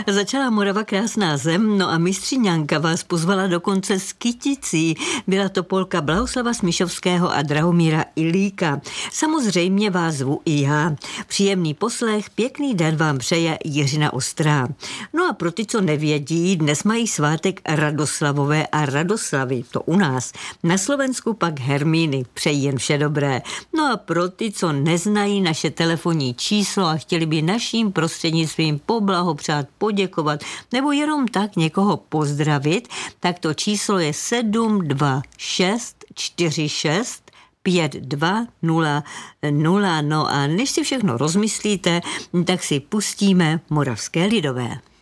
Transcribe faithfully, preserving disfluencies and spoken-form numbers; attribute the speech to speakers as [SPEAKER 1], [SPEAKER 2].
[SPEAKER 1] Začala Morava krásná zem, no a mistřiňanka vás pozvala dokonce s kyticí. Byla to polka Blahoslava Smišovského a Drahomíra Ilíka. Samozřejmě vás zvu i já. Příjemný poslech, pěkný den vám přeje Jiřina Ostrá. No a pro ty, co nevědí, dnes mají svátek Radoslavové a Radoslavy, to u nás. Na Slovensku pak Hermíny, přeji jen vše dobré. No a pro ty, co neznají naše telefonní číslo a chtěli by naším prostřednictvím poblahopřát, poděkovat nebo jenom tak někoho pozdravit, tak to číslo je sedm dva šest čtyři šest pět dva nula nula. No a než si všechno rozmyslíte, tak si pustíme Moravské lidové.